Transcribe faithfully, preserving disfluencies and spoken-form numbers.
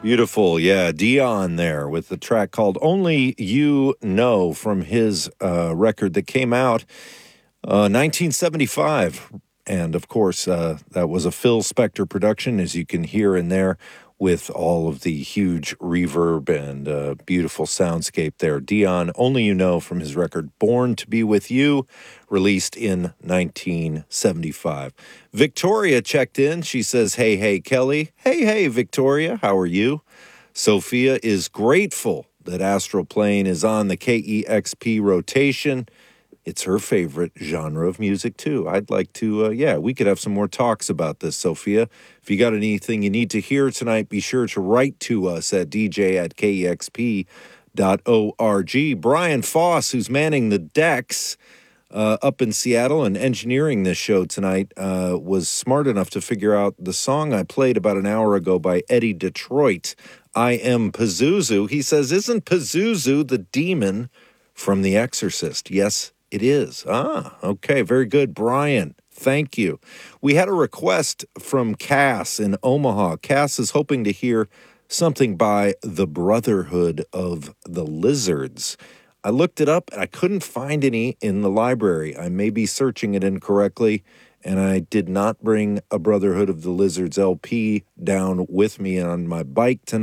Beautiful. Yeah, Dion there with the track called Only You Know from his uh, record that came out uh, nineteen seventy-five. And of course, uh, that was a Phil Spector production, as you can hear in there, with all of the huge reverb and uh, beautiful soundscape there. Dion, Only You Know from his record Born to Be With You, released in nineteen seventy-five. Victoria checked in. She says, hey, hey, Kelly. Hey, hey, Victoria, how are you? Sophia is grateful that Astral Plane is on the K E X P rotation. It's her favorite genre of music, too. I'd like to, uh, yeah, we could have some more talks about this, Sophia. If you got anything you need to hear tonight, be sure to write to us at d j at k e x p dot org. Brian Foss, who's manning the decks uh, up in Seattle and engineering this show tonight, uh, was smart enough to figure out the song I played about an hour ago by Eddie Detroit, I Am Pazuzu. He says, isn't Pazuzu the demon from The Exorcist? Yes, it is. Ah, okay. Very good, Brian. Thank you. We had a request from Cass in Omaha. Cass is hoping to hear something by the Brotherhood of the Lizards. I looked it up, and I couldn't find any in the library. I may be searching it incorrectly, and I did not bring a Brotherhood of the Lizards L P down with me on my bike tonight.